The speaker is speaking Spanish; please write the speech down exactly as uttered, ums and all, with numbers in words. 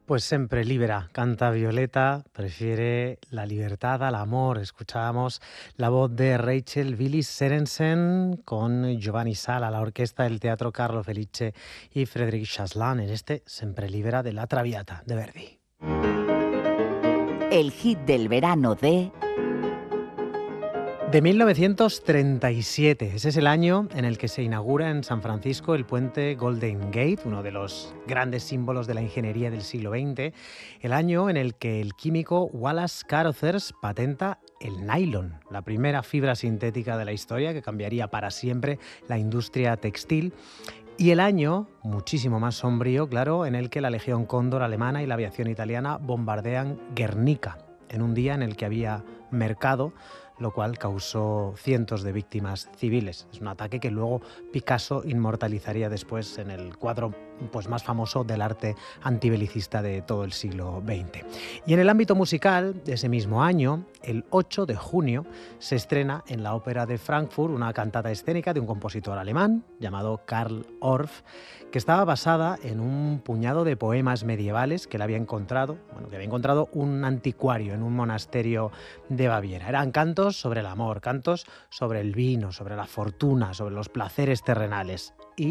Pues sempre libera, canta Violeta, prefiere la libertad al amor. Escuchábamos la voz de Rachel Billy Sorensen con Giovanni Sala, la orquesta del Teatro Carlo Felice y Frédéric Chaslan en este Sempre libera de la Traviata de Verdi. El hit del verano de... De mil novecientos treinta y siete, ese es el año en el que se inaugura en San Francisco el puente Golden Gate, uno de los grandes símbolos de la ingeniería del siglo veinte, el año en el que el químico Wallace Carothers patenta el nylon, la primera fibra sintética de la historia que cambiaría para siempre la industria textil, y el año, muchísimo más sombrío, claro, en el que la Legión Cóndor alemana y la aviación italiana bombardean Guernica, en un día en el que había mercado, lo cual causó cientos de víctimas civiles. Es un ataque que luego Picasso inmortalizaría después en el cuadro pues, más famoso del arte antibelicista de todo el siglo veinte. Y en el ámbito musical, de ese mismo año, el ocho de junio, se estrena en la Ópera de Frankfurt una cantata escénica de un compositor alemán llamado Karl Orff, que estaba basada en un puñado de poemas medievales que él había encontrado, bueno, que había encontrado un anticuario en un monasterio de Baviera. Eran cantos sobre el amor, cantos sobre el vino, sobre la fortuna, sobre los placeres terrenales.